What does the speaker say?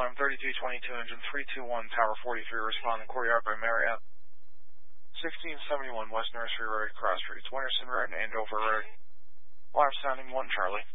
alarm 3322, engine 321, tower 43, responding courtyard by Marriott. 1671 West Nursery Road, Cross Streets, Winterson Road, and Andover Road. Alarm sounding 1 Charlie.